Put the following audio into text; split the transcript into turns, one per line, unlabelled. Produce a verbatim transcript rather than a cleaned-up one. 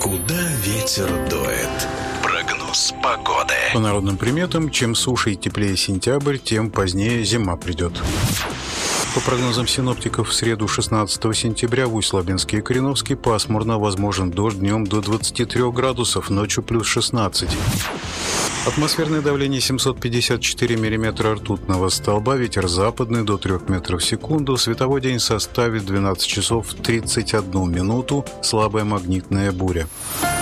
Куда ветер дует? Прогноз погоды.
По народным приметам, чем суше и теплее сентябрь, тем позднее зима придет. По прогнозам синоптиков, в среду шестнадцатого сентября в Усть-Лабинске и Кореновске пасмурно, возможен дождь днем до двадцати трёх градусов, ночью плюс шестнадцать. Атмосферное давление семьсот пятьдесят четыре миллиметра ртутного столба, ветер западный до трёх метров в секунду, световой день составит двенадцать часов тридцать одну минуту, слабая магнитная буря.